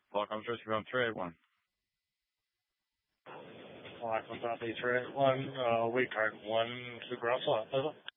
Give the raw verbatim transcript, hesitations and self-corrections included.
Welcome to from three eight one. Blackland Southeast three eight one, uh, we card one to ground flat. Over.